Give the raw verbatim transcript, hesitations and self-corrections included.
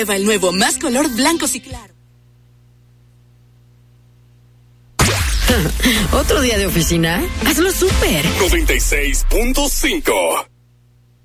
Prueba el nuevo Más Color blancos y claro. ¿Otro día de oficina? Hazlo súper. noventa y seis punto cinco